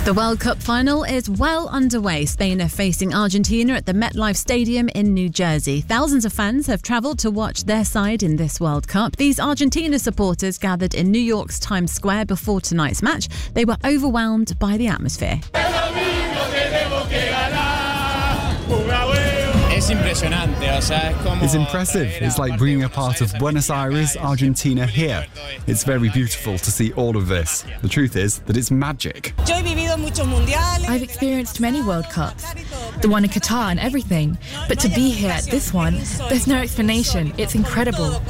The World Cup final is well underway. Spain are facing Argentina at the MetLife Stadium in New Jersey. Thousands of fans have travelled to watch their side in this World Cup. These Argentina supporters gathered in New York's Times Square before tonight's match. They were overwhelmed by the atmosphere. It's impressive. It's like bringing a part of Buenos Aires, Argentina here. It's very beautiful to see all of this. The truth is that it's magic. I've experienced many World Cups, the one in Qatar and everything, but to be here at this one, there's no explanation. It's incredible.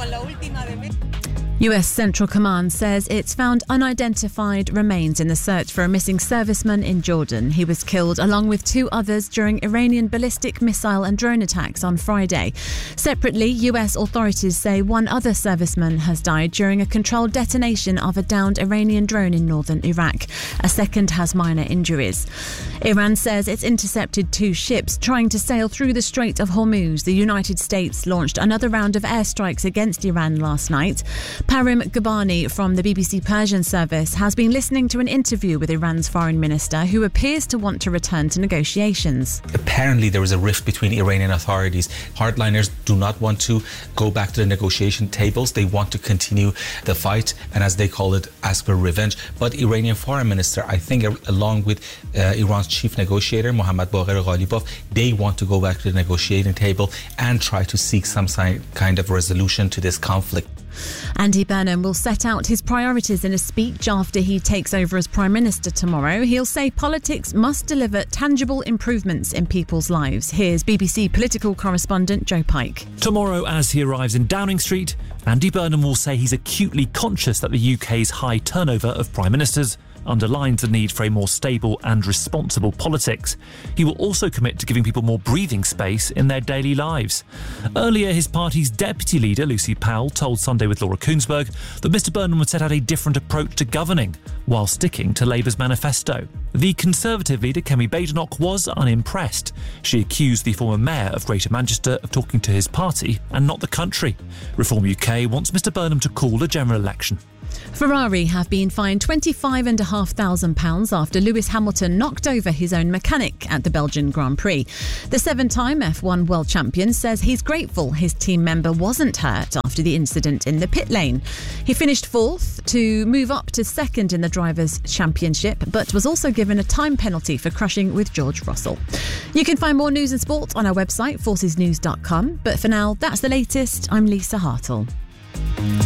US Central Command says it's found unidentified remains in the search for a missing serviceman in Jordan. He was killed along with two others during Iranian ballistic missile and drone attacks on Friday. Separately, US authorities say one other serviceman has died during a controlled detonation of a downed Iranian drone in northern Iraq. A second has minor injuries. Iran says it's intercepted two ships trying to sail through the Strait of Hormuz. The United States launched another round of airstrikes against Iran last night. Parim Gabani from the BBC Persian service has been listening to an interview with Iran's foreign minister, who appears to want to return to negotiations. Apparently there is a rift between Iranian authorities. Hardliners do not want to go back to the negotiation tables. They want to continue the fight and, as they call it, ask for revenge. But Iranian foreign minister, I think, along with Iran's chief negotiator, Mohammad Bagher Ghalibaf, they want to go back to the negotiating table and try to seek some kind of resolution to this conflict. Andy Burnham will set out his priorities in a speech after he takes over as Prime Minister tomorrow. He'll say politics must deliver tangible improvements in people's lives. Here's BBC political correspondent Joe Pike. Tomorrow, as he arrives in Downing Street, Andy Burnham will say he's acutely conscious that the UK's high turnover of Prime Ministers underlines the need for a more stable and responsible politics. He will also commit to giving people more breathing space in their daily lives. Earlier, his party's deputy leader, Lucy Powell, told Sunday with Laura Kuenssberg that Mr Burnham would set out a different approach to governing, while sticking to Labour's manifesto. The Conservative leader, Kemi Badenoch, was unimpressed. She accused the former mayor of Greater Manchester of talking to his party and not the country. Reform UK wants Mr Burnham to call a general election. Ferrari have been fined £25,500 after Lewis Hamilton knocked over his own mechanic at the Belgian Grand Prix. The seven-time F1 world champion says he's grateful his team member wasn't hurt after the incident in the pit lane. He finished fourth to move up to second in the Drivers' Championship, but was also given a time penalty for crushing with George Russell. You can find more news and sport on our website, forcesnews.com. But for now, that's the latest. I'm Lisa Hartle.